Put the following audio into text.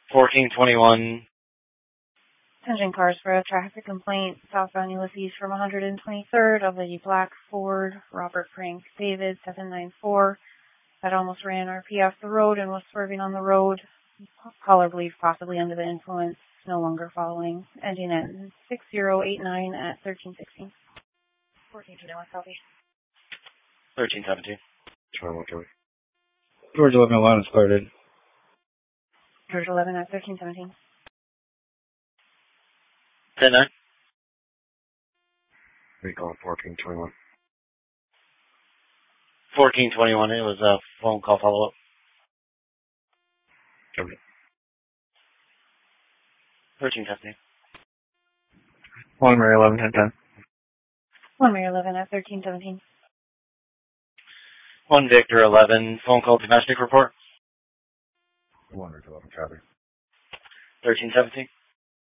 1421. Attention cars for a traffic complaint southbound Ulysses from 123rd of a black Ford Robert Frank David 794 that almost ran RP off the road and was swerving on the road. Caller believed possibly under the influence, no longer following. Ending at 6089 at 1316. 1421 Southeast. 1317. 21 Kelly. George 11 Atlanta started. George 11 at 1317. 109. Recall 1421. 1421. It was a phone call follow-up. Kelly. 1317. 1 Mary 11 1010. 1 Mary 11 at 1317. 1 Victor 11. Phone call domestic report. 1 11 copy. 1317.